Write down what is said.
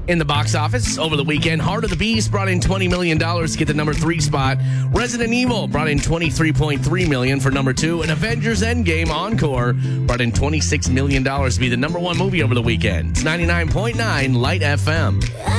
In the box office over the weekend, Heart of the Beast brought in $20 million to get the number 3 spot. Resident Evil brought in $23.3 million for number 2. And Avengers Endgame Encore brought in $26 million to be the number 1 movie over the weekend. It's 99.9 Light FM.